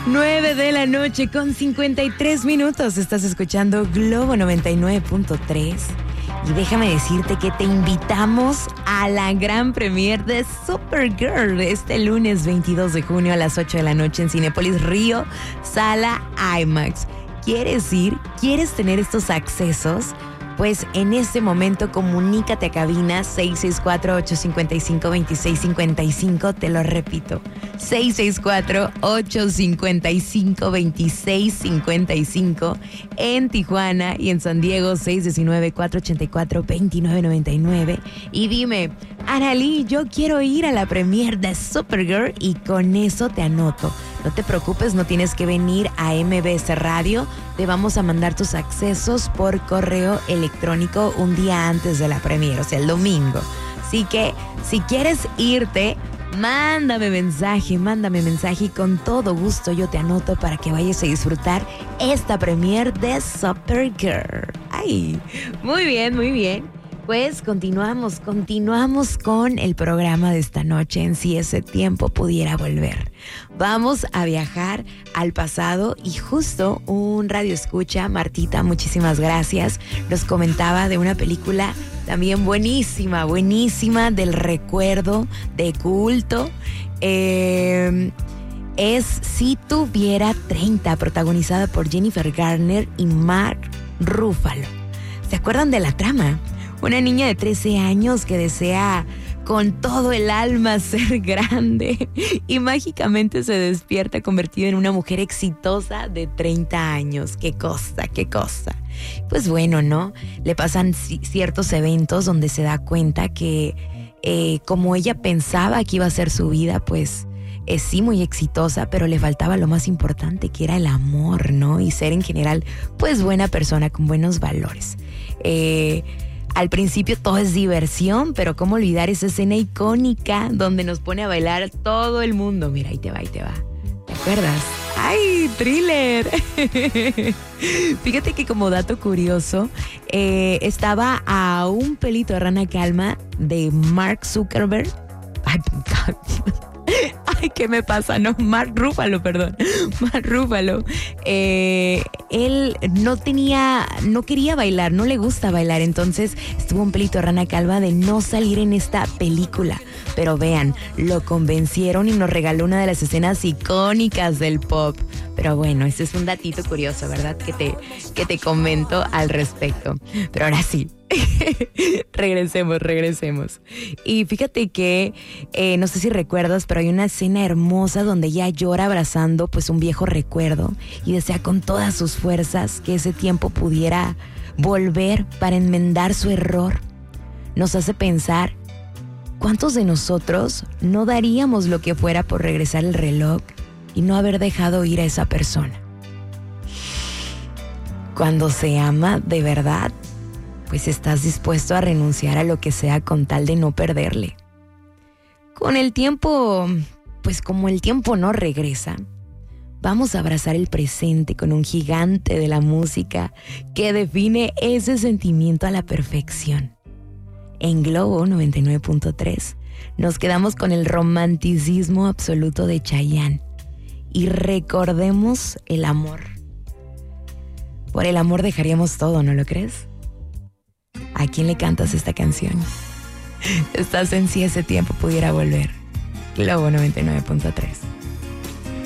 9 de la noche con 53 minutos. Estás escuchando Globo 99.3. Y déjame decirte que te invitamos a la gran premier de Supergirl este lunes 22 de junio a las 8 de la noche en Cinépolis Río, Sala IMAX. ¿Quieres ir? ¿Quieres tener estos accesos? Pues en este momento comunícate a cabina 664-855-2655. Te lo repito, 664-855-2655. En Tijuana y en San Diego, 619-484-2999. Y dime, Aralí, yo quiero ir a la premier de Supergirl y con eso te anoto. No te preocupes, no tienes que venir a MBS Radio. Te vamos a mandar tus accesos por correo electrónico un día antes de la premier, o sea, el domingo. Así que, si quieres irte, mándame mensaje y con todo gusto yo te anoto para que vayas a disfrutar esta premier de Supergirl. ¡Ay! Muy bien, muy bien. Pues continuamos con el programa de esta noche en Si ese tiempo pudiera volver. Vamos a viajar al pasado y justo un radioescucha, Martita, muchísimas gracias, nos comentaba de una película también buenísima del recuerdo, de culto. Es Si tuviera 30, protagonizada por Jennifer Garner y Mark Ruffalo. ¿Se acuerdan de la trama? Una niña de 13 años que desea con todo el alma ser grande y mágicamente se despierta convertida en una mujer exitosa de 30 años. ¡Qué cosa! Pues bueno, ¿no? Le pasan ciertos eventos donde se da cuenta que como ella pensaba que iba a ser su vida, pues es sí muy exitosa, pero le faltaba lo más importante, que era el amor, ¿no? Y ser en general, pues buena persona con buenos valores. Al principio todo es diversión, pero cómo olvidar esa escena icónica donde nos pone a bailar todo el mundo. Mira, ahí te va. ¿Te acuerdas? ¡Ay, Thriller! Fíjate que como dato curioso, estaba a un pelito de rana calma de Mark Zuckerberg. Ay, ¿qué me pasa? No, Mark Ruffalo. Él no quería bailar, no le gusta bailar, entonces estuvo un pelito de rana calva de no salir en esta película. Pero vean, lo convencieron y nos regaló una de las escenas icónicas del pop. Pero bueno, ese es un datito curioso, ¿verdad? Que te comento al respecto. Pero ahora sí, regresemos. Y fíjate que, no sé si recuerdas, pero hay una escena hermosa donde ella llora abrazando pues un viejo recuerdo y desea con todas sus fuerzas que ese tiempo pudiera volver para enmendar su error. Nos hace pensar, ¿cuántos de nosotros no daríamos lo que fuera por regresar el reloj y no haber dejado ir a esa persona? Cuando se ama de verdad, pues estás dispuesto a renunciar a lo que sea con tal de no perderle. Con el tiempo, pues como el tiempo no regresa, vamos a abrazar el presente con un gigante de la música que define ese sentimiento a la perfección. En Globo 99.3 nos quedamos con el romanticismo absoluto de Chayanne y recordemos el amor. Por el amor dejaríamos todo, ¿no lo crees? ¿A quién le cantas esta canción? Estás en Si ese tiempo pudiera volver. Globo 99.3.